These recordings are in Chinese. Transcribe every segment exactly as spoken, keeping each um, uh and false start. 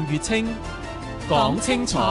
月清，講清楚。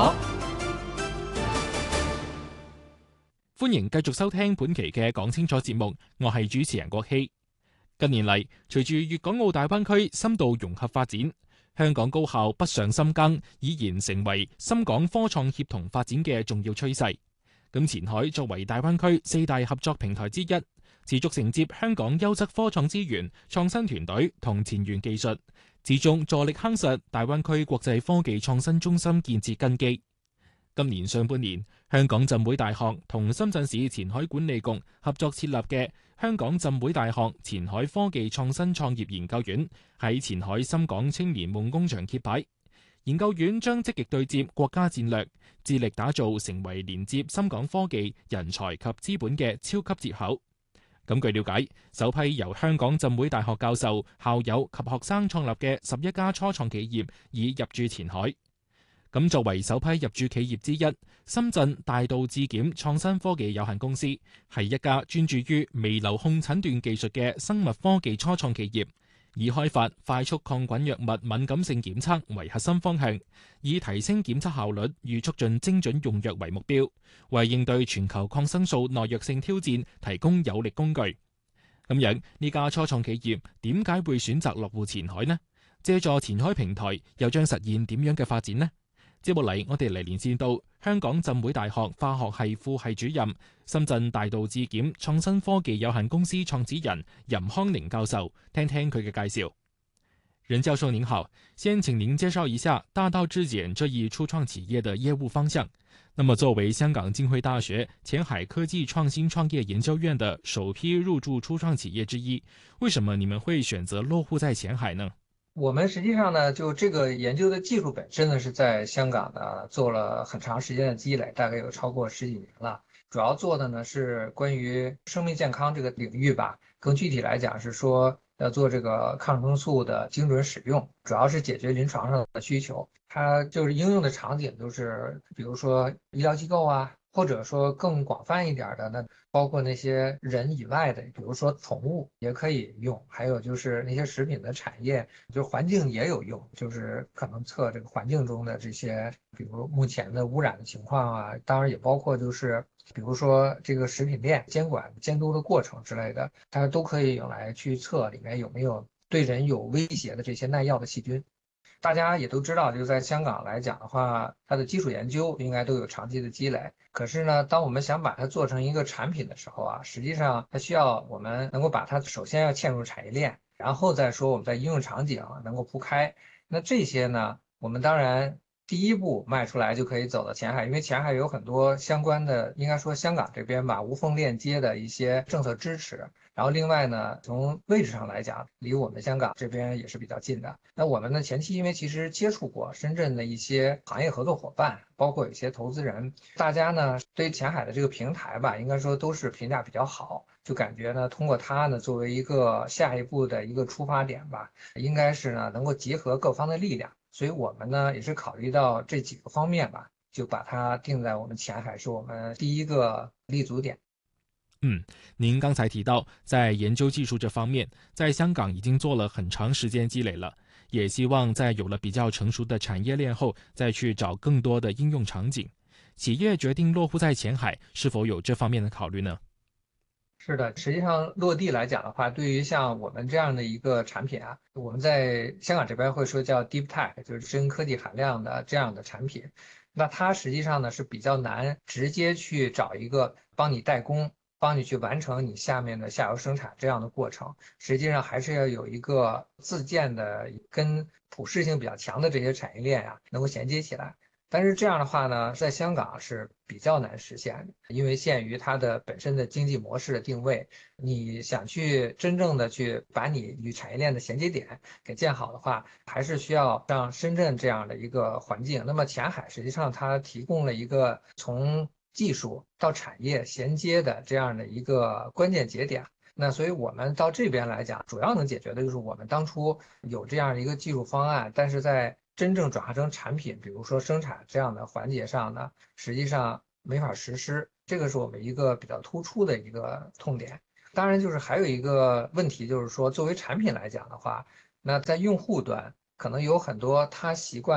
歡迎繼續收聽本期嘅講清楚節目，我係主持人郭希。近年嚟，隨住粵港澳大灣區深度融合發展，香港高校北上深耕已然成為深港科創協同發展嘅重要趨勢。咁前海作為大灣區四大合作平台之一，持續承接香港優質科創資源、創新團隊同前沿技術，始終助力夯實大灣區國際科技創新中心建設根基。今年上半年，香港浸會大學同深圳市前海管理局合作設立嘅香港浸會大學前海科技創新創業研究院喺前海深港青年夢工場揭牌。研究院將積極對接國家戰略，致力打造成為連接深港科技人才及資本嘅超級接口。咁據了解，首批由香港浸會大學教授、校友及學生創立嘅十一家初創企業已入駐前海。咁作為首批入駐企業之一，深圳大道智檢創新科技有限公司係一家專注於微流控診斷技術嘅生物科技初創企業，以開發快速抗菌藥物敏感性檢測為核心方向，以提升檢測效率與促進精準用藥為目標，為應對全球抗生素耐藥性挑戰提供有力工具。咁樣呢家初創企業點解會選擇落戶前海呢？借助前海平台又將實現點樣嘅發展呢？接落嚟，我哋嚟連線到香港浸會大學化學系副系主任、深圳大道智檢創新科技有限公司創始人任康寧教授，聽聽佢嘅介紹。任教授您好，先請您介紹一下大道智檢這一初創企業的業務方向。那麼作為香港浸會大學前海科技創新創業研究院的首批入駐初創企業之一，為什麼你們會選擇落戶在前海呢？ 我們實際上呢，就這個研究的技術本身呢，是在香港呢做了很長時間的積累，大概有超過十幾年了。主要做的呢是關於生命健康這個領域吧，更具體來講是說要做這個抗生素的精準使用，主要是解決臨床上的需求。它就是應用的場景都是，比如說醫療機構啊，或者說更廣泛一點的呢，包括那些人以外的，比如說寵物也可以用，還有就是那些食品的產業，就環境也有用，就是可能測這個環境中的這些，比如目前的污染的情況啊，當然也包括就是比如說這個食品鏈監管監督的過程之類的，它都可以用來去測裡面有沒有對人有威脅的這些耐藥的細菌。大家也都知道，就在香港來講的話，它的基礎研究應該都有長期的積累。可是呢，當我們想把它做成一個產品的時候啊，實際上它需要我們能夠把它首先要嵌入產業鏈，然後再說我們在應用場景能夠鋪開。那這些呢，我們當然第一步邁出來就可以走到前海，因為前海有很多相關的，應該說香港這邊吧，無縫鏈接的一些政策支持。然後另外呢，從位置上來講，離我們香港這邊也是比較近的。那我們呢，前期因為其實接觸過深圳的一些行業合作夥伴，包括有一些投資人，大家呢對前海的這個平台吧，應該說都是評價比較好，就感覺呢通過它呢作為一個下一步的一個出發點吧，應該是呢能夠結合各方的力量。所以我們呢也是考慮到這幾個方面吧，就把它定在我們前海是我們第一個立足點。 嗯，您剛才提到在研究技術這方面，在香港已經做了很長時間積累了，也希望在有了比較成熟的產業鏈後，再去找更多的應用場景。企業決定落戶在前海，是否有這方面的考慮呢？ 是的，實際上落地來講的話，對於像我們這樣的一個產品啊，我們在香港這邊會說叫 deep tech，就是深科技含量的這樣的產品，那它實際上呢是比較難直接去找一個幫你代工，幫你去完成你下面的下游生產這樣的過程，實際上還是要有一個自建的跟普適性比較強的這些產業鏈啊，能夠銜接起來。但是這樣的話呢，在香港是比較難實現的，因為限於它的本身的經濟模式的定位，你想去真正的去把你與產業鏈的銜接點給建好的話，還是需要像深圳這樣的一個環境。那麼前海實際上它提供了一個從技術到產業銜接的這樣的一個關鍵節點。那所以我們到這邊來講，主要能解決的就是我們當初有這樣的一個技術方案，但是在真正轉化成產品，比如說生產這樣的環節上呢，實際上沒法實施，這個是我們一個比較突出的一個痛點。當然，就是還有一個問題，就是說作為產品來講的話，那在用戶端可能有很多他習慣